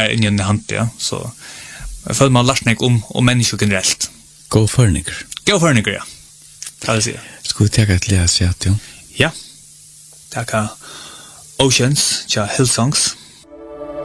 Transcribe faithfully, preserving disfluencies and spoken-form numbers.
där in i en hand, ja. Så jag føler man lärt mig om, om människor generellt. Gå förniger. Gå förniger, ja. Kan jag säga. Ska vi ta ett läs, ja, du? Ja. Tack Oceans, ja, Hillsongs.